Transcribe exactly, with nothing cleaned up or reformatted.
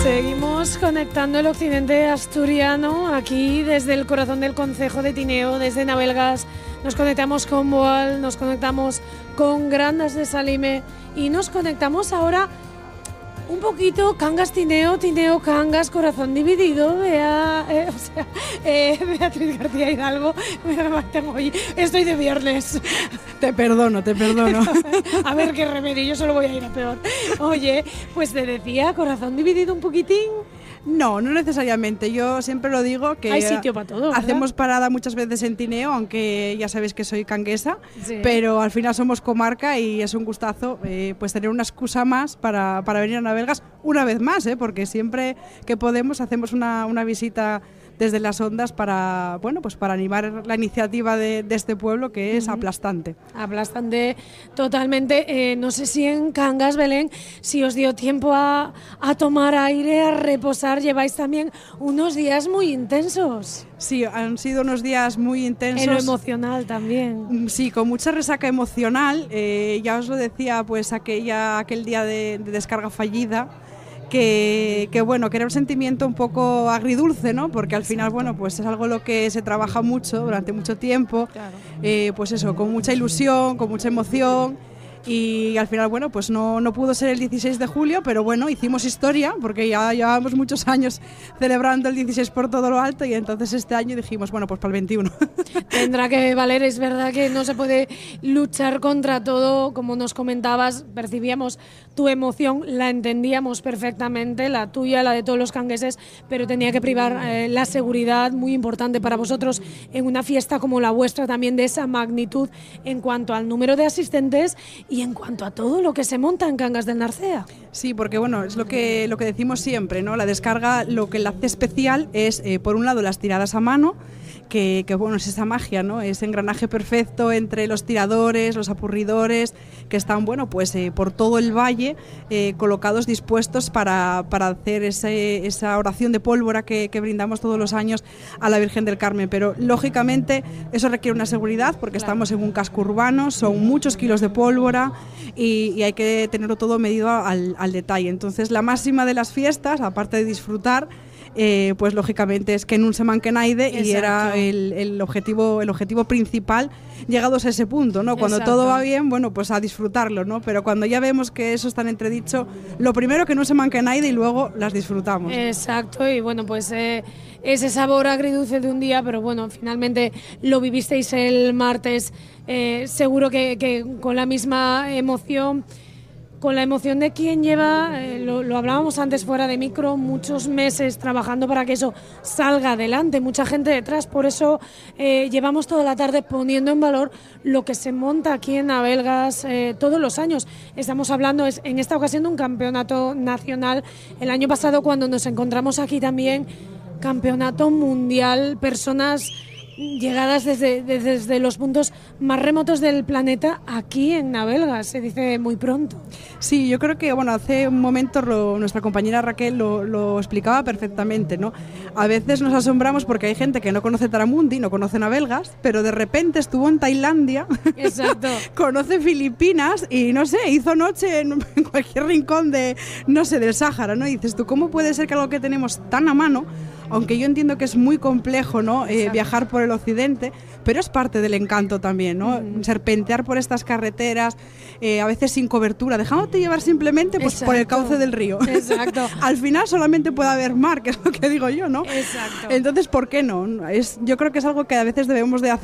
Seguimos conectando el occidente asturiano aquí desde el corazón del concejo de Tineo, desde Navelgas. Nos conectamos con Boal, nos conectamos con Grandas de Salime y nos conectamos ahora un poquito Cangas Tineo, Tineo Cangas, corazón dividido. Bea, eh, o sea, eh, Beatriz García Hidalgo, tengo hoy, estoy de viernes. Te perdono, te perdono. A ver qué remedio, yo solo voy a ir a peor. Oye, pues te decía, corazón dividido un poquitín. No, no necesariamente. Yo siempre lo digo que hay sitio para todo, ¿verdad? Hacemos parada muchas veces en Tineo, aunque ya sabéis que soy canguesa, sí. Pero al final somos comarca y es un gustazo eh, pues tener una excusa más para, para venir a Navelgas una vez más, ¿eh? Porque siempre que podemos hacemos una, una visita desde las ondas para, bueno, pues para animar la iniciativa de, de este pueblo que es uh-huh. aplastante. Aplastante totalmente. Eh, no sé si en Cangas, Belén, si os dio tiempo a, a tomar aire, a reposar. Lleváis también unos días muy intensos. Sí, han sido unos días muy intensos. En lo emocional también. Sí, con mucha resaca emocional. Eh, ya os lo decía, pues aquella, aquel día de, de descarga fallida. Que, que bueno, que era un sentimiento un poco agridulce, ¿no? Porque al final, bueno, pues es algo lo que se trabaja mucho durante mucho tiempo, claro. eh, pues eso, con mucha ilusión, con mucha emoción. Y al final, bueno, pues no, no pudo ser el dieciséis de julio, pero bueno, hicimos historia, porque ya llevábamos muchos años celebrando el dieciséis por todo lo alto y entonces este año dijimos, bueno, pues para el veintiuno. Tendrá que valer, es verdad que no se puede luchar contra todo, como nos comentabas, percibíamos tu emoción, la entendíamos perfectamente, la tuya, la de todos los cangueses, pero tenía que privar eh, la seguridad, muy importante para vosotros en una fiesta como la vuestra, también de esa magnitud en cuanto al número de asistentes y en cuanto a todo lo que se monta en Cangas del Narcea. Sí, porque bueno, es lo que, lo que decimos siempre, ¿no? La descarga, lo que la hace especial es, eh, por un lado, las tiradas a mano, que, que bueno, es esa magia, ¿no? Ese engranaje perfecto entre los tiradores, los apurridores, que están, bueno, pues eh, por todo el valle, eh, colocados, dispuestos para, para hacer ese, esa oración de pólvora que, que brindamos todos los años a la Virgen del Carmen. Pero, lógicamente, eso requiere una seguridad, porque claro. Estamos en un casco urbano, son muchos kilos de pólvora y, y hay que tenerlo todo medido al, al detalle. Entonces, la máxima de las fiestas, aparte de disfrutar, Eh, pues lógicamente es que no se manque naide y era el, el objetivo el objetivo principal llegados a ese punto, ¿no? Cuando Exacto. todo va bien, bueno, pues a disfrutarlo, ¿no? Pero cuando ya vemos que eso está en entredicho, lo primero que no se manque naide y luego las disfrutamos. Exacto, y bueno, pues eh, ese sabor agridulce de un día, pero bueno, finalmente lo vivisteis el martes, eh, seguro que, que con la misma emoción. Con la emoción de quien lleva, eh, lo, lo hablábamos antes fuera de micro, muchos meses trabajando para que eso salga adelante, mucha gente detrás, por eso eh, llevamos toda la tarde poniendo en valor lo que se monta aquí en Navelgas eh, todos los años. Estamos hablando es, en esta ocasión de un campeonato nacional, el año pasado cuando nos encontramos aquí también, campeonato mundial, personas llegadas desde, desde los puntos más remotos del planeta aquí en Navelgas, se dice muy pronto. Sí, yo creo que bueno, hace un momento lo, nuestra compañera Raquel lo, lo explicaba perfectamente, ¿no? A veces nos asombramos porque hay gente que no conoce Taramundi, no conoce Navelgas, pero de repente estuvo en Tailandia, exacto, conoce Filipinas y no sé, hizo noche en, en cualquier rincón de, no sé, del Sáhara, ¿no? Y dices tú, ¿cómo puede ser que algo que tenemos tan a mano, aunque yo entiendo que es muy complejo, ¿no? Eh, viajar por el occidente, pero es parte del encanto también, ¿no? Mm. Serpentear por estas carreteras, eh, a veces sin cobertura, dejándote llevar simplemente pues, por el cauce del río. Exacto. Al final solamente puede haber mar, que es lo que digo yo, ¿no? Exacto. Entonces, ¿por qué no? Es, yo creo que es algo que a veces debemos de hacer